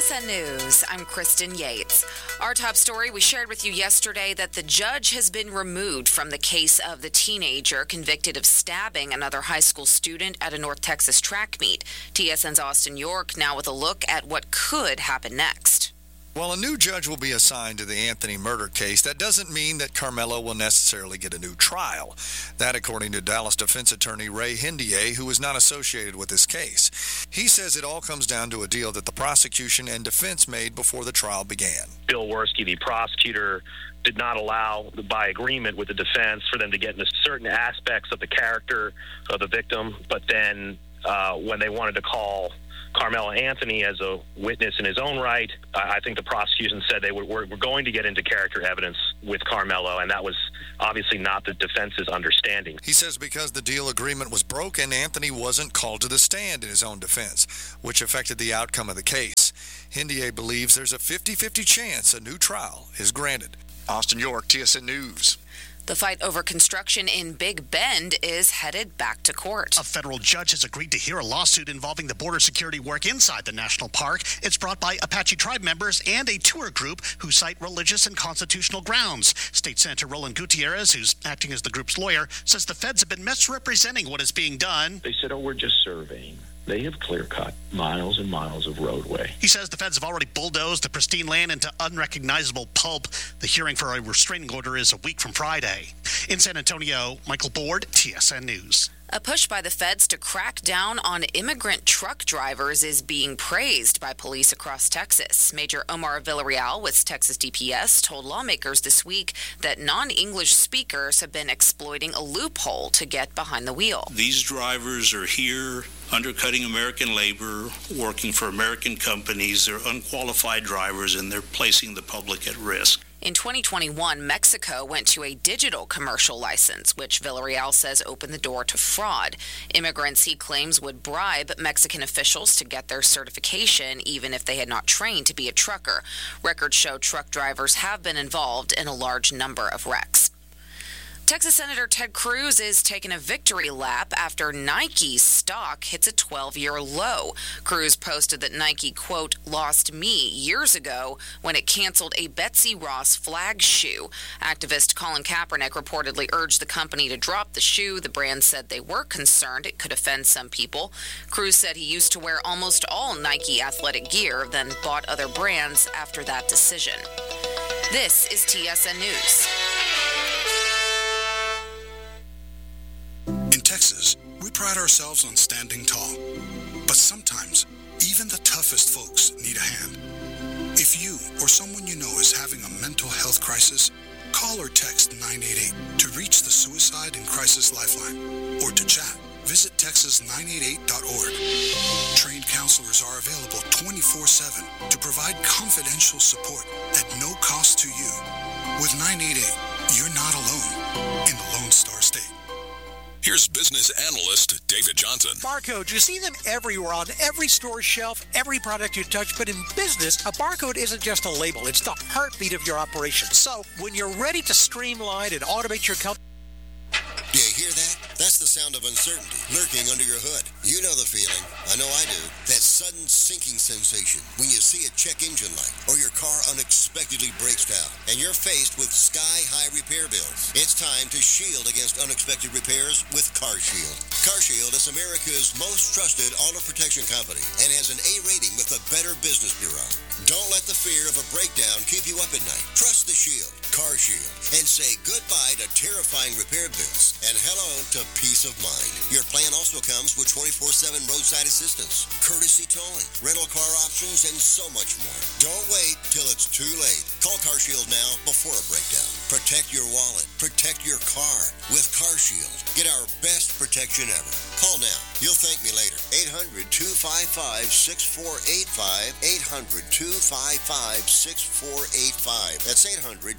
TSN News, I'm Kristen Yates. Our top story, we shared with you yesterday that the judge has been removed from the case of the teenager convicted of stabbing another high school student at a North Texas track meet. TSN's Austin York now with a look at what could happen next. While a new judge will be assigned to the Anthony murder case, that doesn't mean that Carmelo will necessarily get a new trial. That, according to Dallas defense attorney Ray Hendier, who is not associated with this case. He says it all comes down to a deal that the prosecution and defense made before the trial began. Bill Worski, the prosecutor, did not allow, by agreement with the defense, for them to get into certain aspects of the character of the victim. But then when they wanted to call Carmelo Anthony as a witness in his own right, I think the prosecution said they were going to get into character evidence with Carmelo, and that was obviously not the defense's understanding. He says because the deal agreement was broken, Anthony wasn't called to the stand in his own defense, which affected the outcome of the case. Hendier believes there's a 50-50 chance a new trial is granted. Austin York, TSN News. The fight over construction in Big Bend is headed back to court. A federal judge has agreed to hear a lawsuit involving the border security work inside the national park. It's brought by Apache tribe members and a tour group who cite religious and constitutional grounds. State Senator Roland Gutierrez, who's acting as the group's lawyer, says the feds have been misrepresenting what is being done. They said, we're just surveying. They have clear-cut miles and miles of roadway. He says the feds have already bulldozed the pristine land into unrecognizable pulp. The hearing for a restraining order is a week from Friday. In San Antonio, Michael Board, TSN News. A push by the feds to crack down on immigrant truck drivers is being praised by police across Texas. Major Omar Villarreal with Texas DPS told lawmakers this week that non-English speakers have been exploiting a loophole to get behind the wheel. These drivers are here undercutting American labor, working for American companies. They're unqualified drivers, and they're placing the public at risk. In 2021, Mexico went to a digital commercial license, which Villarreal says opened the door to fraud. Immigrants, he claims, would bribe Mexican officials to get their certification, even if they had not trained to be a trucker. Records show truck drivers have been involved in a large number of wrecks. Texas Senator Ted Cruz is taking a victory lap after Nike's stock hits a 12-year low. Cruz posted that Nike, quote, lost me years ago when it canceled a Betsy Ross flag shoe. Activist Colin Kaepernick reportedly urged the company to drop the shoe. The brand said they were concerned it could offend some people. Cruz said he used to wear almost all Nike athletic gear, then bought other brands after that decision. This is TSN News. In Texas, we pride ourselves on standing tall. But sometimes, even the toughest folks need a hand. If you or someone you know is having a mental health crisis, call or text 988 to reach the Suicide and Crisis Lifeline, or to chat. Visit texas988.org. Trained counselors are available 24/7 to provide confidential support at no cost to you. With 988, you're not alone in the Lone Star State. Here's business analyst David Johnson. Barcode, you see them everywhere on every store shelf, every product you touch. But in business, a barcode isn't just a label. It's the heartbeat of your operation. So when you're ready to streamline and automate your company... Do you hear that? That's the sound of uncertainty lurking under your hood. You know the feeling. I know I do. That sudden sinking sensation when you see a check engine light or your car unexpectedly breaks down and you're faced with sky-high repair bills. It's time to shield against unexpected repairs with CarShield. CarShield is America's most trusted auto protection company and has an A rating with the Better Business Bureau. Don't let the fear of a breakdown keep you up at night. Trust the Shield, CarShield, and say goodbye to terrifying repair bills and hello to peace of mind. Your plan also comes with 24/7 roadside assistance, courtesy towing, rental car options, and so much more. Don't wait till it's too late. Call CarShield now before a breakdown. Protect your wallet. Protect your car with CarShield. Get our best protection ever. Call now. You'll thank me later. 800-255-6485. 800-255-6485. That's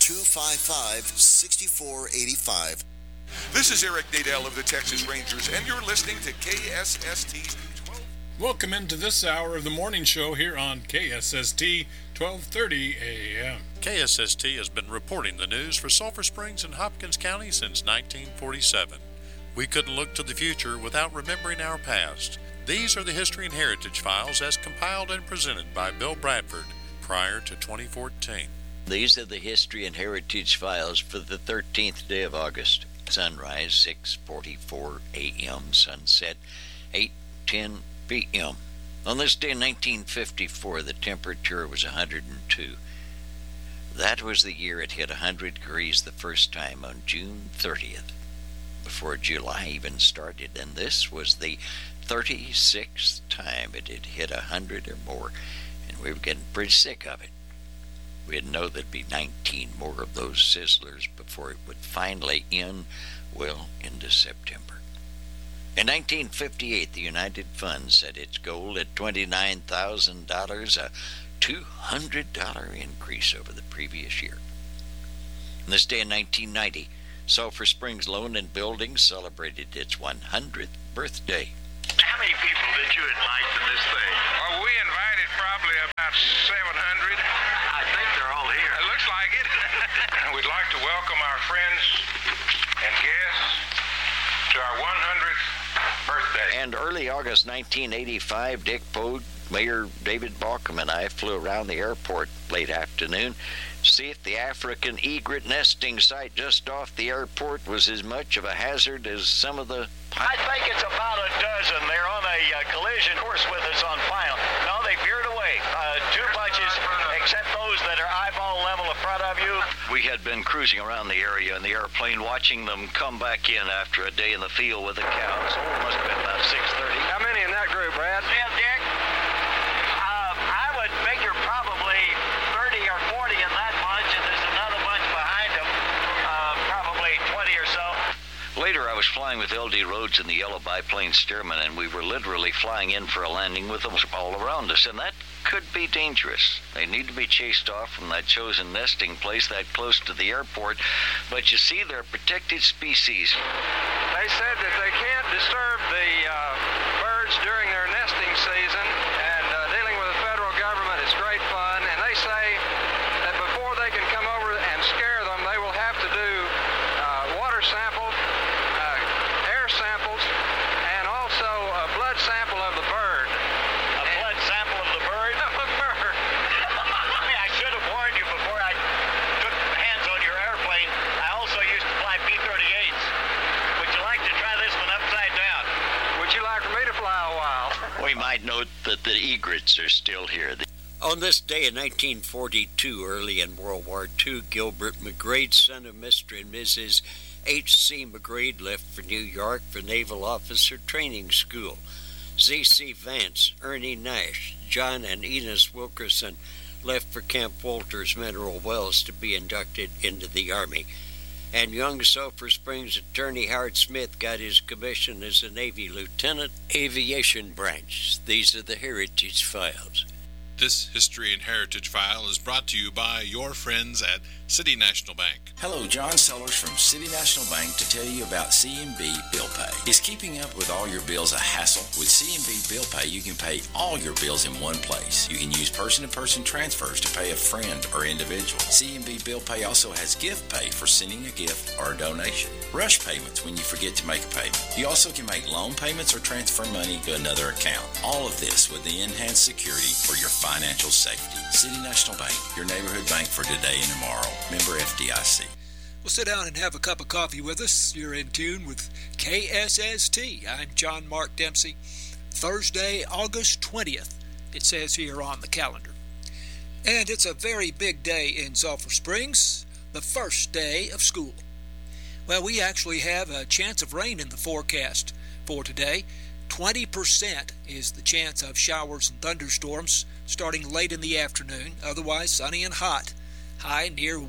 800-255-6485. This is Eric Nadel of the Texas Rangers, and you're listening to KSST 12. Welcome into this hour of the morning show here on KSST 1230 AM. KSST has been reporting the news for Sulphur Springs and Hopkins County since 1947. We couldn't look to the future without remembering our past. These are the History and Heritage Files as compiled and presented by Bill Bradford prior to 2014. These are the History and Heritage Files for the 13th day of August. Sunrise, 6:44 a.m. Sunset, 8:10 p.m. On this day in 1954, the temperature was 102. That was the year it hit 100 degrees the first time on June 30th, before July even started. And this was the 36th time it had hit 100 or more, and we were getting pretty sick of it. We didn't know there'd be 19 more of those sizzlers before it would finally end well into September. In 1958, the United Fund set its goal at $29,000, a $200 increase over the previous year. On this day in 1990, Sulphur Springs Loan and Building celebrated its 100th birthday. How many people did you invite to this thing? Well, we invited probably about 700. I think they're all here. It looks like it. We'd like to welcome our friends and guests to our 100th birthday. And early August 1985, Dick Pogue, Mayor David Balkum, and I flew around the airport late afternoon to see if the African egret nesting site just off the airport was as much of a hazard as some of the... I think it's about a dozen. They're on a collision course with us on final. No, they veered away. Two bunches, except those that are eyeball level in front of you. We had been cruising around the area in the airplane, watching them come back in after a day in the field with the cows. Oh, it must have been about 6:30. How many in that group, Brad? Yeah, Dick. I would figure probably 30 or 40 in that bunch, and there's another bunch behind them, probably 20 or so. Later, I was flying with L.D. Rhodes and the yellow biplane Stearman, and we were literally flying in for a landing with them all around us, and that could be dangerous. They need to be chased off from that chosen nesting place that close to the airport, but you see, they're protected species. They said that they can't disturb the birds during their nesting season, and dealing with the federal government is great fun, and they say that before they can come over and scare them, they will have to do water samples, air samples, and also a blood sample of the bird. A blood sample of the bird? Of the bird. I should have warned you before I took hands on your airplane. I also used to fly P-38s. Would you like to try this one upside down? Would you like for me to fly a while? We might note that the egrets are still here. On this day in 1942, early in World War II, Gilbert McGrade, son of Mr. and Mrs. H.C. McGrade, left for New York for Naval Officer Training School. Z.C. Vance, Ernie Nash, John and Enos Wilkerson left for Camp Walters Mineral Wells to be inducted into the Army. And young Sulphur Springs attorney Howard Smith got his commission as a Navy lieutenant, Aviation Branch. These are the Heritage Files. This History and Heritage File is brought to you by your friends at City National Bank. Hello, John Sellers from City National Bank to tell you about CMB Bill Pay. Is keeping up with all your bills a hassle? With CMB Bill Pay, you can pay all your bills in one place. You can use person-to-person transfers to pay a friend or individual. CMB Bill Pay also has gift pay for sending a gift or a donation. Rush payments when you forget to make a payment. You also can make loan payments or transfer money to another account. All of this with the enhanced security for your financial safety. City National Bank, your neighborhood bank for today and tomorrow. Member FDIC. Well, sit down and have a cup of coffee with us. You're in tune with KSST. I'm John Mark Dempsey. Thursday, August 20th, it says here on the calendar. And it's a very big day in Sulphur Springs, the first day of school. Well, we actually have a chance of rain in the forecast for today. 20% is the chance of showers and thunderstorms starting late in the afternoon, otherwise sunny and hot. High near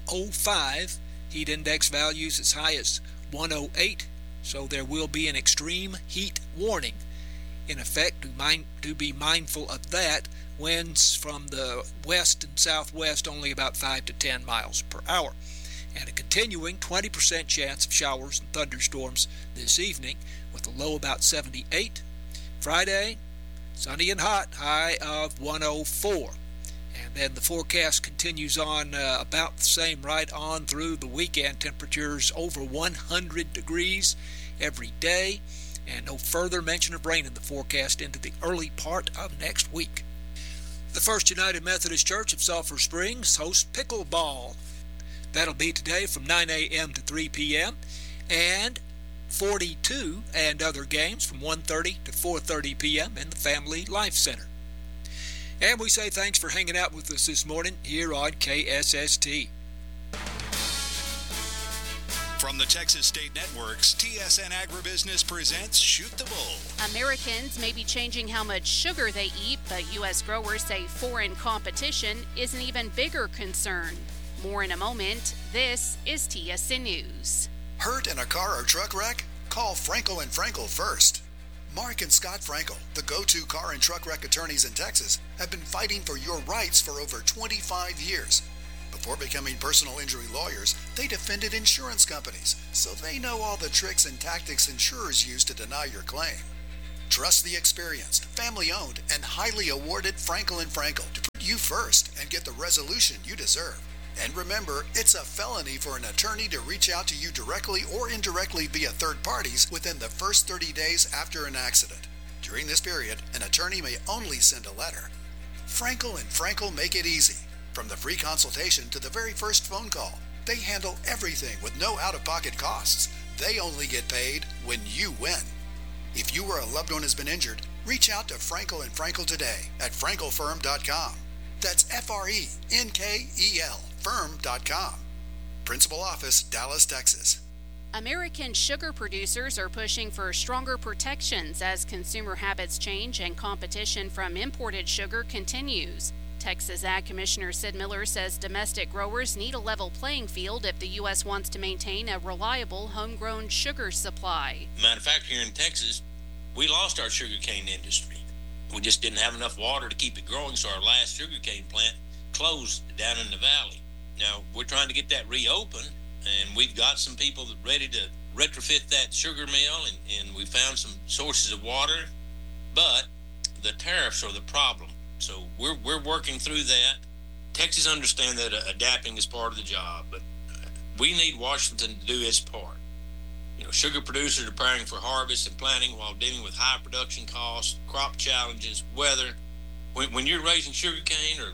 105, heat index values as high as 108, so there will be an extreme heat warning. In effect, do be mindful of that. Winds from the west and southwest only about 5 to 10 miles per hour. And a continuing 20% chance of showers and thunderstorms this evening with a low about 78. Friday, sunny and hot, high of 104. And then the forecast continues on about the same right on through the weekend. Temperatures over 100 degrees every day. and no further mention of rain in the forecast into the early part of next week. The First United Methodist Church of Sulphur Springs hosts pickleball. That'll be today from 9 a.m. to 3 p.m. and 42 and other games from 1:30 to 4:30 p.m. in the Family Life Center. And we say thanks for hanging out with us this morning here on KSST. From the Texas State Networks, TSN Agribusiness presents Shoot the Bull. Americans may be changing how much sugar they eat, but U.S. growers say foreign competition is an even bigger concern. More in a moment. This is TSN News. Hurt in a car or truck wreck? Call Frankel & Frankel first. Mark and Scott Frankel, the go-to car and truck wreck attorneys in Texas, have been fighting for your rights for over 25 years. Before becoming personal injury lawyers, they defended insurance companies, so they know all the tricks and tactics insurers use to deny your claim. Trust the experienced, family-owned, and highly awarded Frankel & Frankel to put you first and get the resolution you deserve. And remember, it's a felony for an attorney to reach out to you directly or indirectly via third parties within the first 30 days after an accident. During this period, an attorney may only send a letter. Frankel & Frankel make it easy. From the free consultation to the very first phone call, they handle everything with no out-of-pocket costs. They only get paid when you win. If you or a loved one has been injured, reach out to Frankel & Frankel today at frankelfirm.com. That's F-R-E-N-K-E-L. firm.com. Principal office, Dallas, Texas. American sugar producers are pushing for stronger protections as consumer habits change and competition from imported sugar continues. Texas Ag Commissioner Sid Miller says domestic growers need a level playing field if the U.S. wants to maintain a reliable homegrown sugar supply. Matter of fact, here in Texas, we lost our sugarcane industry. We just didn't have enough water to keep it growing, so our last sugarcane plant closed down in the valley. Now, we're trying to get that reopened, and we've got some people ready to retrofit that sugar mill, and we found some sources of water, but the tariffs are the problem. So we're working through that. Texas understands that adapting is part of the job, but we need Washington to do its part. You know, sugar producers are preparing for harvest and planting while dealing with high production costs, crop challenges, weather. When you're raising sugarcane or